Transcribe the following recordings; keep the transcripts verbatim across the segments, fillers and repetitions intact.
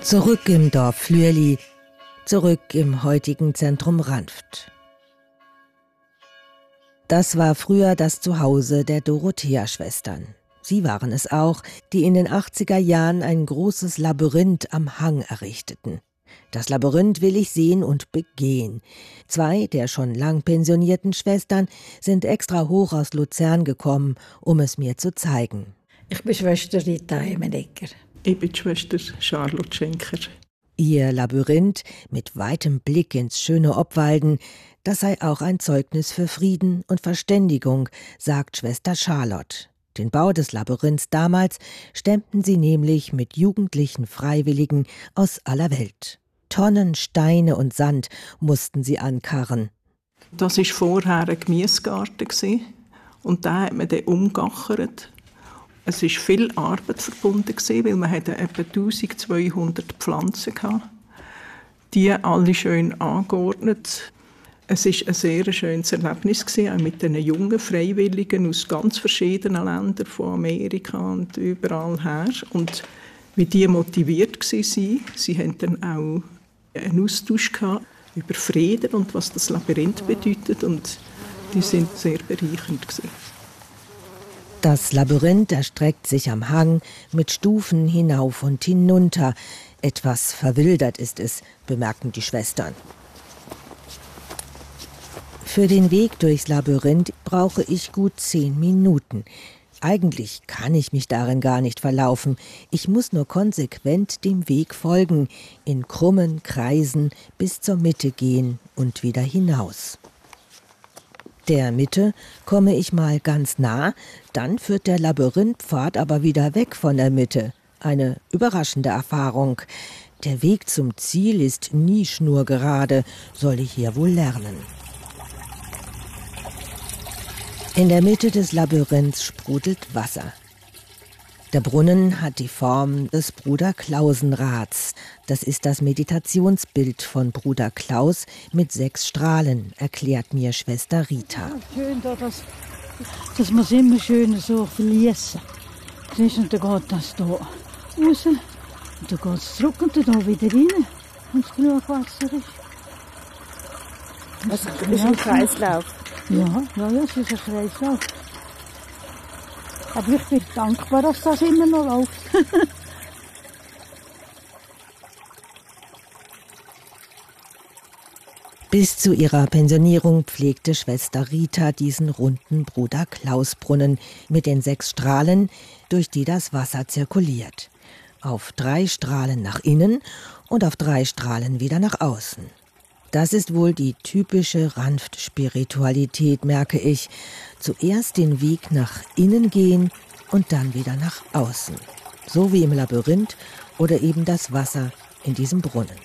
Zurück im Dorf Flüeli, zurück im heutigen Zentrum Ranft. Das war früher das Zuhause der Dorothea-Schwestern. Sie waren es auch, die in den achtziger Jahren ein großes Labyrinth am Hang errichteten. Das Labyrinth will ich sehen und begehen. Zwei der schon lang pensionierten Schwestern sind extra hoch aus Luzern gekommen, um es mir zu zeigen. Ich bin Schwester Rita Emenegger. Ich bin die Schwester Charlotte Schenker. Ihr Labyrinth mit weitem Blick ins schöne Obwalden, das sei auch ein Zeugnis für Frieden und Verständigung, sagt Schwester Charlotte. Den Bau des Labyrinths damals stemmten sie nämlich mit jugendlichen Freiwilligen aus aller Welt. Tonnen Steine und Sand mussten sie ankarren. Das war vorher ein Gemüsegarten und da hat man dann umgachert. Es war viel Arbeit verbunden, weil man etwa eintausendzweihundert Pflanzen hatte. Die alle schön angeordnet. Es war ein sehr schönes Erlebnis, auch mit den jungen Freiwilligen aus ganz verschiedenen Ländern, von Amerika und überall her. Und wie die motiviert waren, sie hatten dann auch einen Austausch über Frieden und was das Labyrinth bedeutet. Und die waren sehr bereichernd. Das Labyrinth erstreckt sich am Hang mit Stufen hinauf und hinunter. Etwas verwildert ist es, bemerken die Schwestern. Für den Weg durchs Labyrinth brauche ich gut zehn Minuten. Eigentlich kann ich mich darin gar nicht verlaufen. Ich muss nur konsequent dem Weg folgen, in krummen Kreisen bis zur Mitte gehen und wieder hinaus. Der Mitte komme ich mal ganz nah, dann führt der Labyrinthpfad aber wieder weg von der Mitte. Eine überraschende Erfahrung. Der Weg zum Ziel ist nie schnurgerade, soll ich hier wohl lernen. In der Mitte des Labyrinths sprudelt Wasser. Der Brunnen hat die Form des Bruder-Klausen-Rads. Das ist das Meditationsbild von Bruder Klaus mit sechs Strahlen, erklärt mir Schwester Rita. Schön, dass, dass man es immer schön so verließen. Siehst du, dann geht das hier raus, und dann geht es zurück und dann wieder rein, wenn es genug Wasser ist. Das ist ein Kreislauf. Ja, ja, ja, es ist ein Kreislauf. Aber ich bin dankbar, dass das immer noch läuft. Bis zu ihrer Pensionierung pflegte Schwester Rita diesen runden Bruder-Klaus-Brunnen mit den sechs Strahlen, durch die das Wasser zirkuliert. Auf drei Strahlen nach innen und auf drei Strahlen wieder nach außen. Das ist wohl die typische Ranft-Spiritualität, merke ich. Zuerst den Weg nach innen gehen und dann wieder nach außen. So wie im Labyrinth oder eben das Wasser in diesem Brunnen.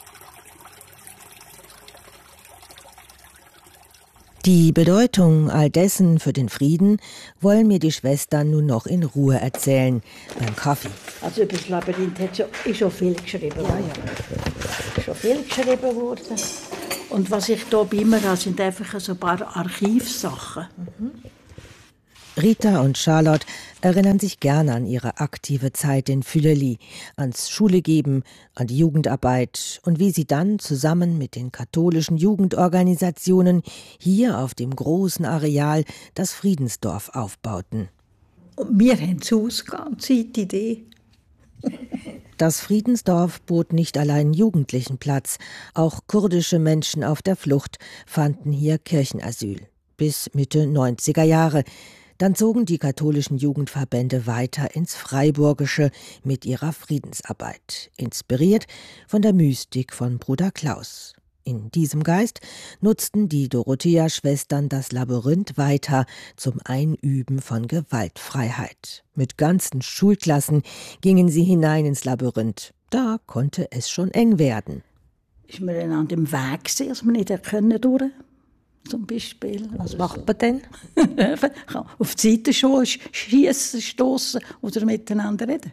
Die Bedeutung all dessen für den Frieden wollen mir die Schwestern nun noch in Ruhe erzählen, beim Kaffee. Also über das Labyrinth hat schon, ist schon viel geschrieben worden. Ja, ja. Schon viel geschrieben worden. Und was ich hier bei mir habe, sind einfach so ein paar Archivsachen. Mhm. Rita und Charlotte erinnern sich gerne an ihre aktive Zeit in Flüeli, ans Schulegeben, an die Jugendarbeit und wie sie dann zusammen mit den katholischen Jugendorganisationen hier auf dem großen Areal das Friedensdorf aufbauten. Und wir haben das Haus gehabt, die Idee. Das Friedensdorf bot nicht allein Jugendlichen Platz, auch kurdische Menschen auf der Flucht fanden hier Kirchenasyl. Bis Mitte neunziger Jahre. Dann zogen die katholischen Jugendverbände weiter ins Freiburgische mit ihrer Friedensarbeit, inspiriert von der Mystik von Bruder Klaus. In diesem Geist nutzten die Dorothea-Schwestern das Labyrinth weiter zum Einüben von Gewaltfreiheit. Mit ganzen Schulklassen gingen sie hinein ins Labyrinth. Da konnte es schon eng werden. Ist man dann an dem Weg gesehen, dass man nicht erkennen durch? Zum Beispiel. Was macht man denn? Auf die Seite schon schiessen, stossen oder miteinander reden.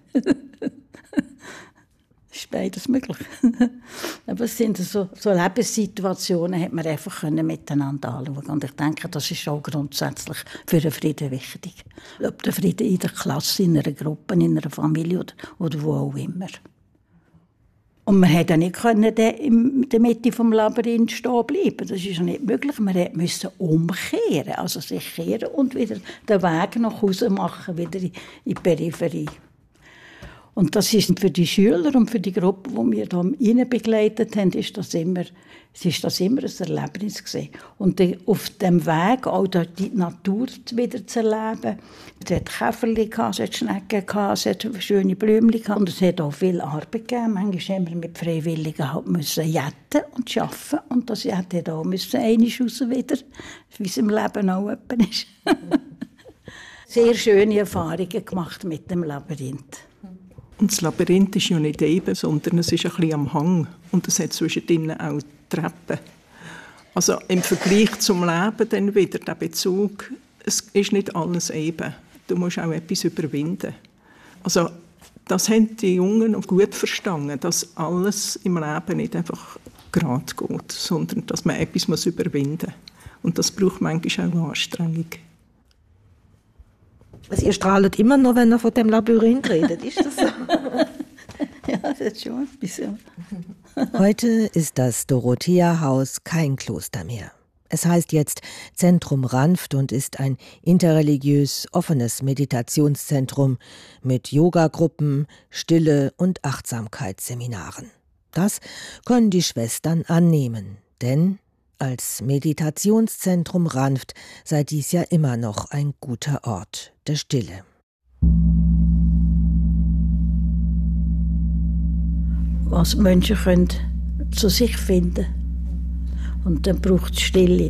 Das ist beides möglich. Aber es sind so, so Lebenssituationen, die man einfach miteinander anschauen können. Und ich denke, das ist auch grundsätzlich für den Frieden wichtig. Ob der Frieden in der Klasse, in einer Gruppe, in einer Familie oder, oder wo auch immer. Und man konnte nicht in der Mitte des Labyrinths stehen bleiben. Das ist nicht möglich. Man musste umkehren, also sich kehren und wieder den Weg nach Hause machen, wieder in die Peripherie. Und das ist für die Schüler und für die Gruppe, die wir hier begleitet haben, ist das immer, ist das immer ein Erlebnis gewesen. Und auf dem Weg auch die Natur wieder zu erleben. Es hat Käferchen, es hat Schnecken, es hat schöne Blümchen und es hat auch viel Arbeit gegeben. Manchmal haben wir mit Freiwilligen halt müssen jetten und arbeiten. Und das Jetten hat auch müssen einmal raus wieder, wie es im Leben auch ist. Sehr schöne Erfahrungen gemacht mit dem Labyrinth. Und das Labyrinth ist ja nicht eben, sondern es ist ein bisschen am Hang. Und es hat zwischendrin auch Treppen. Also im Vergleich zum Leben dann wieder, der Bezug, es ist nicht alles eben. Du musst auch etwas überwinden. Also das haben die Jungen noch gut verstanden, dass alles im Leben nicht einfach gerade geht, sondern dass man etwas muss überwinden muss. Und das braucht manchmal auch Anstrengung. Also ihr strahlt immer noch, wenn ihr von dem Labyrinth redet, ist das so? Ja, das ist schon ein bisschen. Heute ist das Dorothea-Haus kein Kloster mehr. Es heißt jetzt Zentrum Ranft und ist ein interreligiös offenes Meditationszentrum mit Yogagruppen, Stille- und Achtsamkeitsseminaren. Das können die Schwestern annehmen, denn als Meditationszentrum Ranft sei dies ja immer noch ein guter Ort der Stille. Was Menschen können zu sich finden. Und dann braucht es Stille.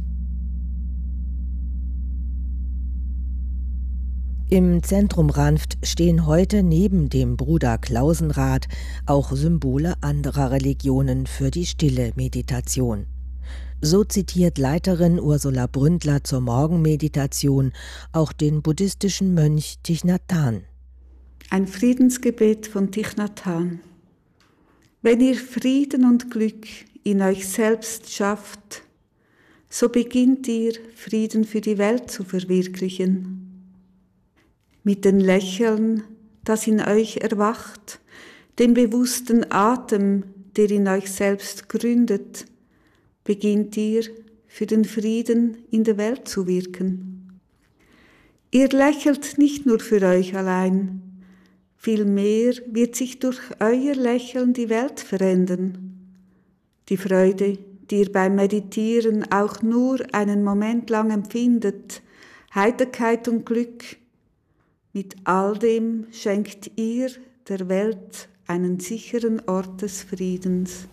Im Zentrum Ranft stehen heute neben dem Bruder Klausenrad auch Symbole anderer Religionen für die stille Meditation. So zitiert Leiterin Ursula Bründler zur Morgenmeditation auch den buddhistischen Mönch Thich Nhat Hanh. Ein Friedensgebet von Thich Nhat Hanh. Wenn ihr Frieden und Glück in euch selbst schafft, so beginnt ihr, Frieden für die Welt zu verwirklichen. Mit dem Lächeln, das in euch erwacht, dem bewussten Atem, der in euch selbst gründet, beginnt ihr, für den Frieden in der Welt zu wirken. Ihr lächelt nicht nur für euch allein, vielmehr wird sich durch euer Lächeln die Welt verändern. Die Freude, die ihr beim Meditieren auch nur einen Moment lang empfindet, Heiterkeit und Glück, mit all dem schenkt ihr der Welt einen sicheren Ort des Friedens.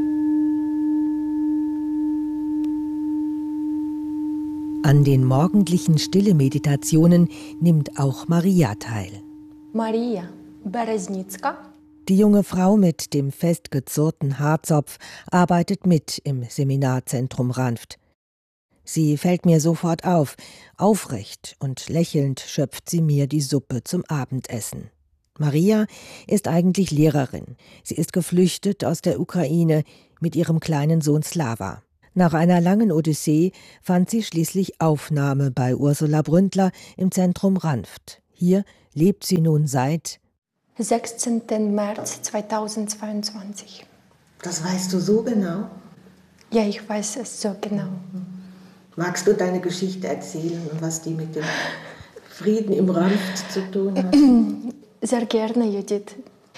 An den morgendlichen Stille-Meditationen nimmt auch Maria teil. Maria Bereznicka. Die junge Frau mit dem festgezurrten Haarzopf arbeitet mit im Seminarzentrum Ranft. Sie fällt mir sofort auf. Aufrecht und lächelnd schöpft sie mir die Suppe zum Abendessen. Maria ist eigentlich Lehrerin. Sie ist geflüchtet aus der Ukraine mit ihrem kleinen Sohn Slava. Nach einer langen Odyssee fand sie schließlich Aufnahme bei Ursula Bründler im Zentrum Ranft. Hier lebt sie nun seit sechzehnten März zweitausendzweiundzwanzig. Das weißt du so genau? Ja, ich weiß es so genau. Magst du deine Geschichte erzählen und was die mit dem Frieden im Ranft zu tun hat? Sehr gerne, Judith.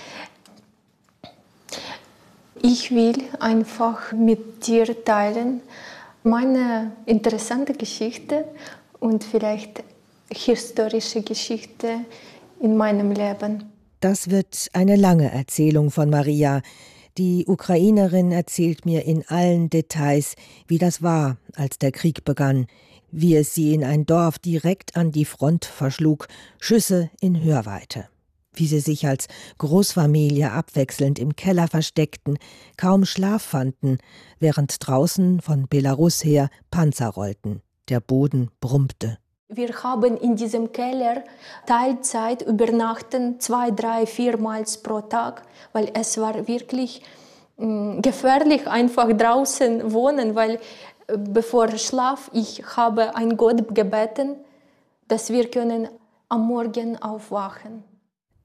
Ich will einfach mit dir teilen meine interessante Geschichte und vielleicht historische Geschichte in meinem Leben. Das wird eine lange Erzählung von Maria. Die Ukrainerin erzählt mir in allen Details, wie das war, als der Krieg begann, wie es sie in ein Dorf direkt an die Front verschlug, Schüsse in Hörweite. Wie sie sich als Großfamilie abwechselnd im Keller versteckten, kaum Schlaf fanden, während draußen von Belarus her Panzer rollten. Der Boden brummte. Wir haben in diesem Keller Teilzeit übernachten, zwei, drei, viermals pro Tag, weil es war wirklich mh, gefährlich, einfach draußen wohnen, weil äh, bevor Schlaf, ich habe ein Gott gebeten, dass wir können am Morgen aufwachen.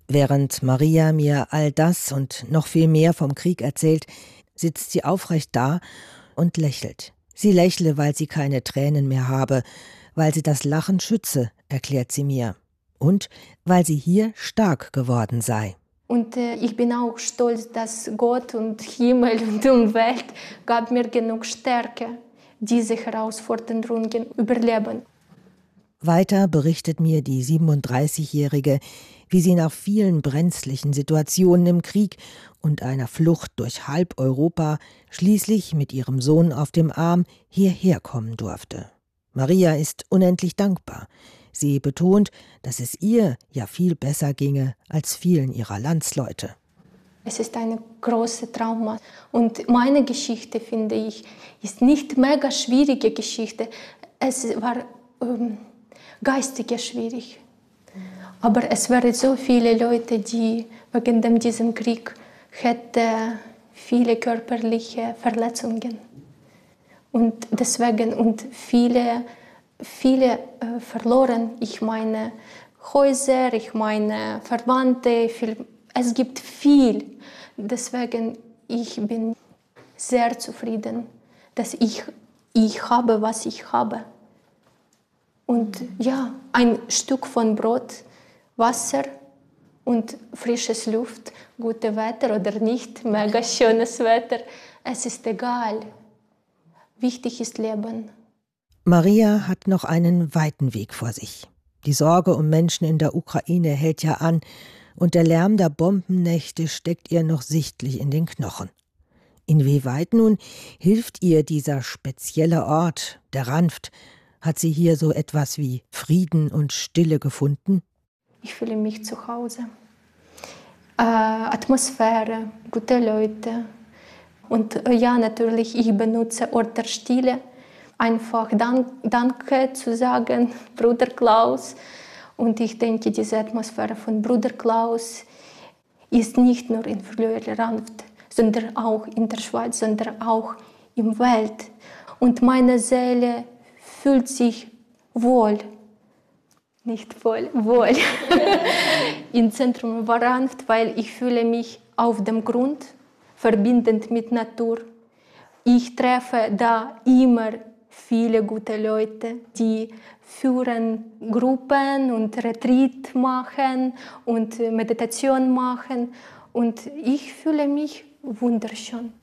Während Maria mir all das und noch viel mehr vom Krieg erzählt, sitzt sie aufrecht da und lächelt. Sie lächle, weil sie keine Tränen mehr habe, weil sie das Lachen schütze, erklärt sie mir. Und weil sie hier stark geworden sei. Und äh, ich bin auch stolz, dass Gott und Himmel und Umwelt gab mir genug Stärke, diese Herausforderungen überleben. Weiter berichtet mir die siebenunddreißigjährige, wie sie nach vielen brenzlichen Situationen im Krieg und einer Flucht durch halb Europa schließlich mit ihrem Sohn auf dem Arm hierher kommen durfte. Maria ist unendlich dankbar. Sie betont, dass es ihr ja viel besser ginge als vielen ihrer Landsleute. Es ist eine große Trauma. Und meine Geschichte, finde ich, ist nicht mega schwierige Geschichte. Es war ähm, geistig schwierig. Aber es waren so viele Leute, die wegen dem, diesem Krieg hätten viele körperliche Verletzungen. Und deswegen und viele, viele äh, verloren. Ich meine Häuser, ich meine Verwandte. Viel, es gibt viel. Deswegen ich bin sehr zufrieden, dass ich, ich habe, was ich habe. Und ja, ein Stück von Brot, Wasser und frisches Luft, gutes Wetter oder nicht, mega schönes Wetter. Es ist egal. Wichtig ist Leben. Maria hat noch einen weiten Weg vor sich. Die Sorge um Menschen in der Ukraine hält ja an und der Lärm der Bombennächte steckt ihr noch sichtlich in den Knochen. Inwieweit nun hilft ihr dieser spezielle Ort, der Ranft? Hat sie hier so etwas wie Frieden und Stille gefunden? Ich fühle mich zu Hause. Äh, Atmosphäre, gute Leute. Und äh, ja, natürlich, ich benutze Ort der Stille. Einfach Dank, Danke zu sagen, Bruder Klaus. Und ich denke, diese Atmosphäre von Bruder Klaus ist nicht nur in Flöhe-Ranft, sondern auch in der Schweiz, sondern auch im Welt. Und meine Seele fühlt sich wohl. Nicht voll, wohl. Im Zentrum war Ranft, weil ich fühle mich auf dem Grund, verbindend mit Natur. Ich treffe da immer viele gute Leute, die führen Gruppen und Retreat machen und Meditation machen. Und ich fühle mich wunderschön.